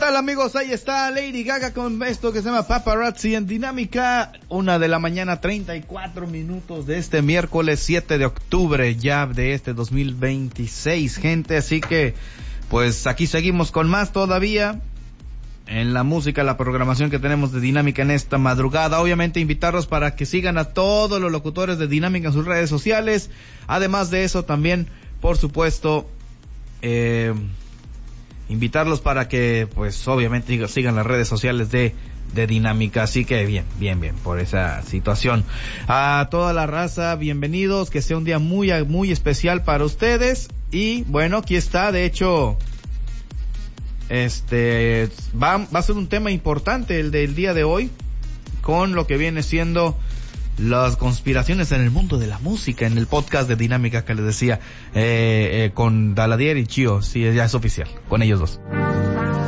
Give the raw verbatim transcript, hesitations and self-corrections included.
tal, amigos? Ahí está Lady Gaga con esto que se llama Paparazzi en Dinámica. Una de la mañana, treinta y cuatro minutos de este miércoles siete de octubre ya de este dos mil veintiséis, gente. Así que, pues aquí seguimos con más todavía en la música, la programación que tenemos de Dinámica en esta madrugada. Obviamente invitarlos para que sigan a todos los locutores de Dinámica en sus redes sociales. Además de eso también, por supuesto, eh, invitarlos para que, pues, obviamente sigan las redes sociales de, de Dinámica. Así que bien, bien, bien, por esa situación. A toda la raza, bienvenidos, que sea un día muy, muy especial para ustedes. Y bueno, aquí está, de hecho, este, va, va a ser un tema importante el del día de hoy, con lo que viene siendo las conspiraciones en el mundo de la música, en el podcast de Dinámica que les decía, eh, eh, con Daladier y Chio. Sí, ya es oficial, con ellos dos.